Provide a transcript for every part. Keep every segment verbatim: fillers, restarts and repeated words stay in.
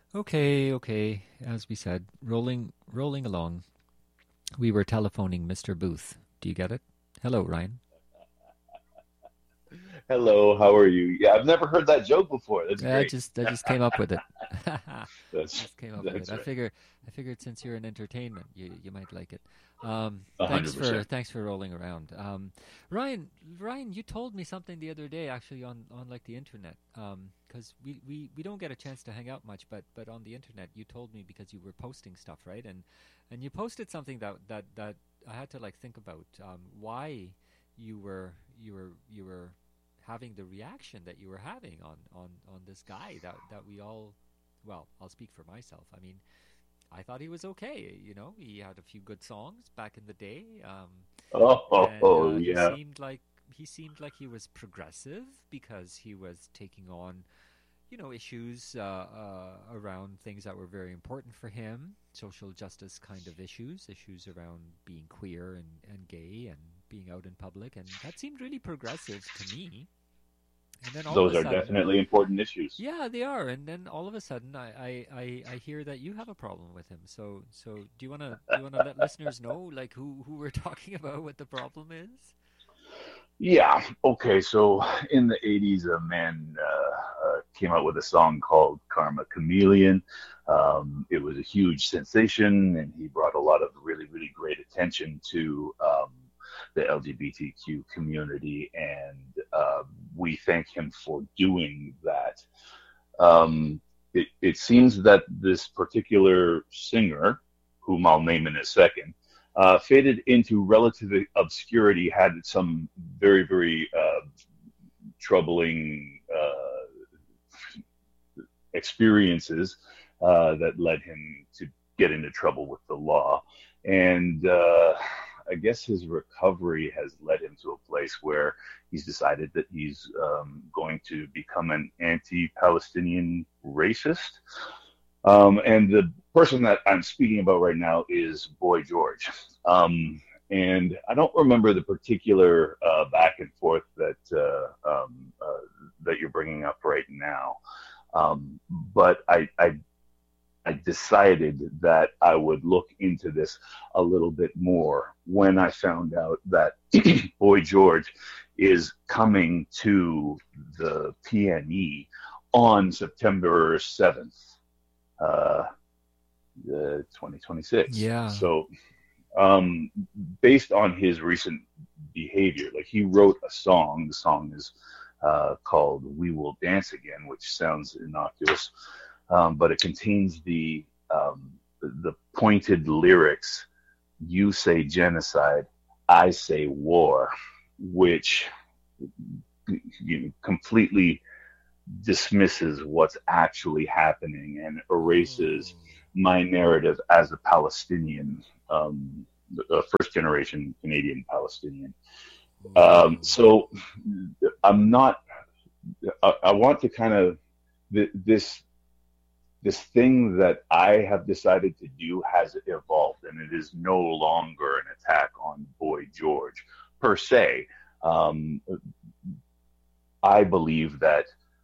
Okay, okay. As we said, rolling rolling along. We were telephoning mister Booth. Do you get it? Hello, Ryan. Hello, how are you? Yeah, I've never heard that joke before. That's I great. just I just came up with it. That's Just came up with it. that's I right. figure I figured since you're in entertainment, you you might like it. Um, A thanks hundred for percent. thanks for rolling around. Um, Ryan, Ryan, you told me something the other day actually on, on like the internet. Um, because we, we, we don't get a chance to hang out much, but but on the internet, you told me because you were posting stuff, right? And and you posted something that that that I had to like think about. Um, why you were you were you were having the reaction that you were having on on on this guy that that we all, well, I'll speak for myself. I mean, I thought he was okay. You know, he had a few good songs back in the day, um, Oh, oh, and oh, uh, he yeah. seemed like he seemed like he was progressive because he was taking on, you know, issues uh, uh, around things that were very important for him, social justice kind of issues, issues around being queer and, and gay and being out in public, and that seemed really progressive to me. And then all of a Those are sudden, definitely important issues. yeah, they are. And then all of a sudden, I, I, I, I hear that you have a problem with him. So, so do you wanna do you wanna let listeners know like who who we're talking about, what the problem is? Yeah. Okay. So in the eighties, a man uh, uh, came out with a song called Karma Chameleon. Um, it was a huge sensation, and he brought a lot of really, really great attention to um, the L G B T Q community. And um, we thank him for doing that. Um, it, it seems that this particular singer, whom I'll name in a second, uh, faded into relative obscurity, had some very, very uh, troubling uh, experiences uh, that led him to get into trouble with the law. And uh, I guess his recovery has led him to a place where he's decided that he's um, going to become an anti Palestinian racist. Um, and the person that I'm speaking about right now is Boy George. Um, and I don't remember the particular uh, back and forth that uh, um, uh, that you're bringing up right now. Um, but I, I I decided that I would look into this a little bit more when I found out that Boy George is coming to the P N E on September seventh, uh, uh, twenty twenty-six. Yeah. So, um, based on his recent behavior, like he wrote a song, the song is uh, called We Will Dance Again, which sounds innocuous, um, but it contains the um, the pointed lyrics. You say genocide, I say war, which you know, completely dismisses what's actually happening and erases Oh. my narrative as a Palestinian, um, a first generation Canadian Palestinian. Um, Oh. so I'm not. I, I want to kind of this this thing that I have decided to do has evolved, and it is no longer an attack on Boy George per se. Um, I believe that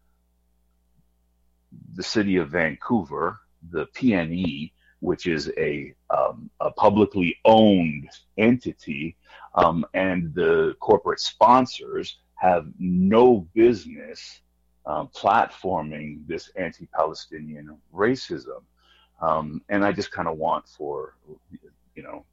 the city of Vancouver, the P N E, which is a um, a publicly owned entity, um, and the corporate sponsors have no business um, platforming this anti-Palestinian racism. Um, and I just kind of want for you know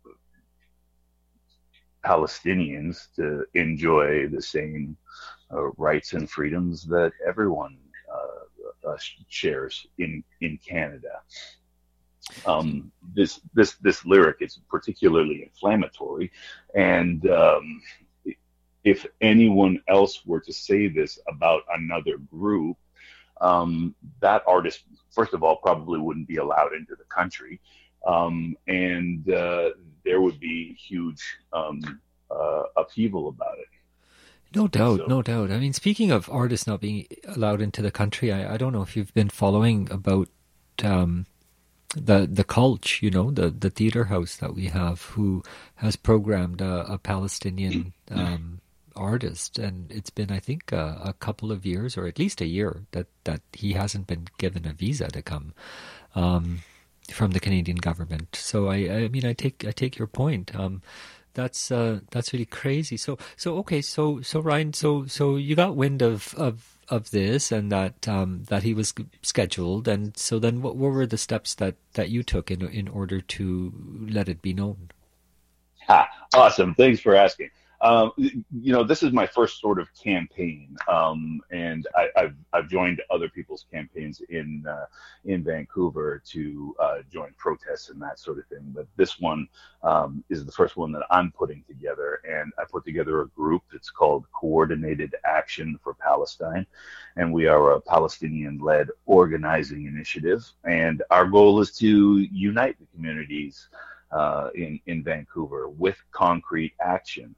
Palestinians to enjoy the same uh, rights and freedoms that everyone uh, uh, shares in in Canada. Um, this this this lyric is particularly inflammatory, and um, if anyone else were to say this about another group, um, that artist, first of all, probably wouldn't be allowed into the country, um, and uh, there would be huge um, uh, upheaval about it. No doubt, So no doubt. I mean, speaking of artists not being allowed into the country, I, I don't know if you've been following about um, the the Cultch, you know, the the theater house that we have, who has programmed a, a Palestinian um, artist, and it's been, I think, a, a couple of years, or at least a year, that that he hasn't been given a visa to come. um, from the Canadian government. So I, I mean, I take I take your point. Um, that's uh, that's really crazy. So so okay. So so Ryan. So so you got wind of of, of this and that um, that he was scheduled. And so then, what, what were the steps that, that you took in in order to let it be known? Ah, awesome. Thanks for asking. Um, you know, this is my first sort of campaign, um, and I, I've I've joined other people's campaigns in uh, in Vancouver to uh, join protests and that sort of thing. But this one um, is the first one that I'm putting together, and I put together a group that's called Coordinated Action for Palestine, and we are a Palestinian-led organizing initiative, and our goal is to unite the communities uh, in in Vancouver with concrete action.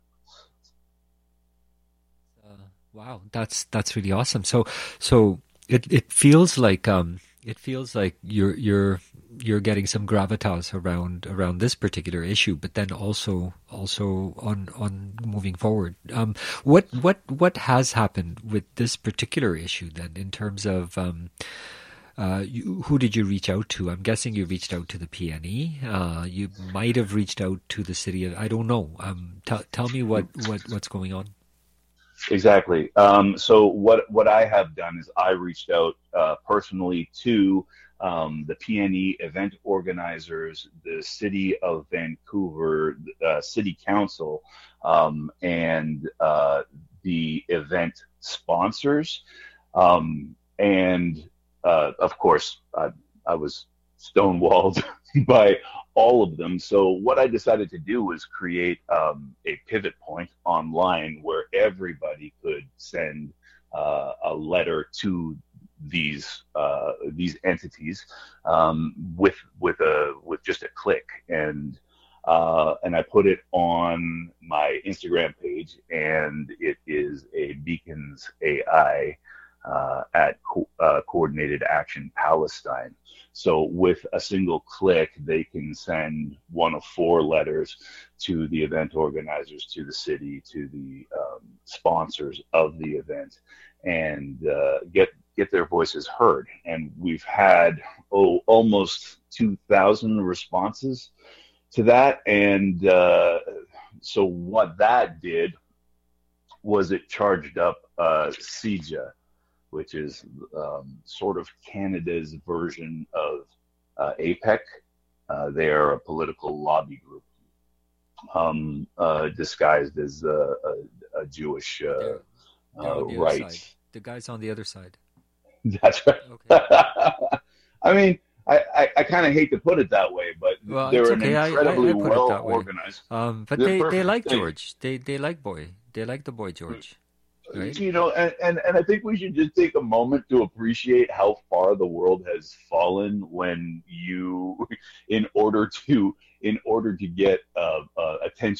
Wow, that's that's really awesome. So so it, it feels like um it feels like you're you're you're getting some gravitas around around this particular issue, but then also also on on moving forward. Um, what what what has happened with this particular issue then in terms of um, uh, you, who did you reach out to? I'm guessing you reached out to the P N E. Uh, you might have reached out to the city of, I don't know. Um, tell tell me what, what what's going on. Exactly. Um, so what what I have done is I reached out uh, personally to um, the P N E event organizers, the City of Vancouver, uh, City Council, um, and uh, the event sponsors, um, and uh, of course I, I was stonewalled by all of them. So what I decided to do was create um, a pivot point online where everybody could send uh, a letter to these uh, these entities um, with with a with just a click, and uh, and I put it on my Instagram page, and it is a Beacons A I uh, at co- uh, Coordinated Action Palestine. So with a single click, they can send one of four letters to the event organizers, to the city, to the um, sponsors of the event, and uh, get get their voices heard. And we've had oh almost two thousand responses to that. And uh, so what that did was it charged up uh, C J A, which is um, sort of Canada's version of uh, APEC. Uh, they are a political lobby group um, uh, disguised as a, a, a Jewish uh, They're, they're uh, on the right. other side. The guy's on the other side. That's right. Okay. I mean, I, I, I kind of hate to put it that way, but Well, they're it's an okay. I, I, incredibly I put it well that way. organized. Um, but They're they, they perfect. like They- George. They they like boy. They like the boy George. Right? You know, and, and, and I think we should just take a moment to appreciate how far the world has fallen when you, in order to in order to get uh, uh, attention